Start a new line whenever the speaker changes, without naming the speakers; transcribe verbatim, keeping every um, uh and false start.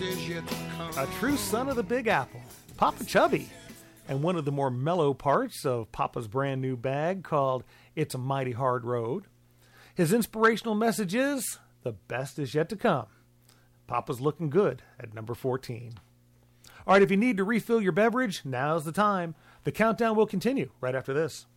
is yet to come.
A true son of the Big Apple, Papa Chubby, and one of the more mellow parts of Papa's brand new bag called It's a Mighty Hard Road. His inspirational message is, the best is yet to come. Papa's looking good at number fourteen. All right, if you need to refill your beverage, now's the time. The countdown will continue right after this.